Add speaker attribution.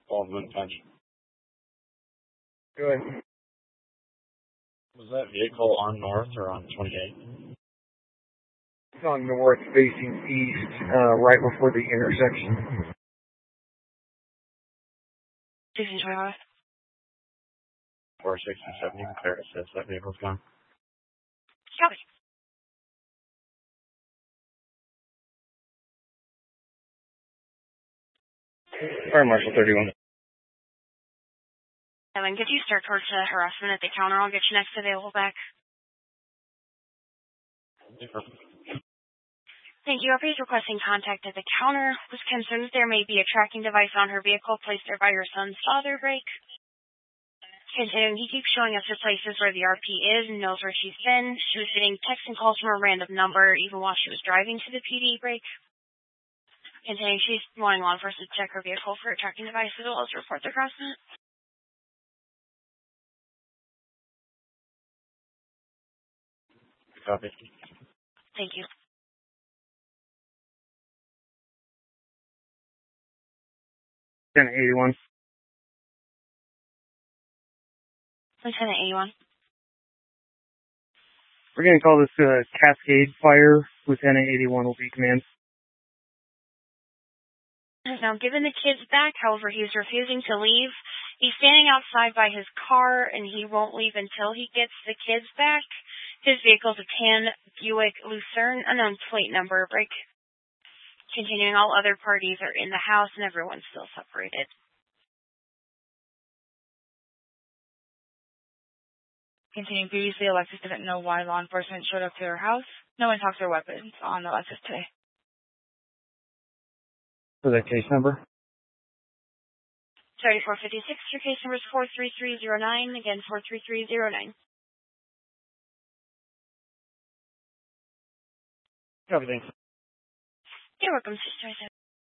Speaker 1: Baldwin Punch.
Speaker 2: Go ahead.
Speaker 1: Was that vehicle on north or on 28?
Speaker 2: It's on north, facing east, right before the intersection.
Speaker 3: 1625.
Speaker 1: 467, you can clear it, that vehicle's gone.
Speaker 3: Copy.
Speaker 2: Fire Marshal 31.
Speaker 3: Evan, could you start towards harassment at the counter? I'll get you next available back. Thank you. RP is requesting contact at the counter. Was concerned that there may be a tracking device on her vehicle placed there by your son's father, Drake. Continuing, he keeps showing us the places where the RP is and knows where she's been. She was getting texts and calls from a random number even while she was driving to the PD break. Continuing, she's wanting law enforcement to check her vehicle for a tracking device as well as report the harassment.
Speaker 1: Copy.
Speaker 3: Thank you.
Speaker 2: Lieutenant 81.
Speaker 3: Lieutenant 81.
Speaker 2: We're going to call this Cascade Fire. Lieutenant 81 will be command.
Speaker 3: Now, given the kids back, however, he's refusing to leave. He's standing outside by his car, and he won't leave until he gets the kids back. His vehicle's a tan Buick Lucerne, unknown plate number. Break. Continuing, all other parties are in the house, and everyone's still separated.
Speaker 4: Continuing, previously, Alexis didn't know why law enforcement showed up to her house. No one talks their weapons on Alexis today.
Speaker 2: For that case number?
Speaker 3: 3456, your case number is 43309. Again, 43309.
Speaker 2: Everything.
Speaker 3: You're welcome, Sister.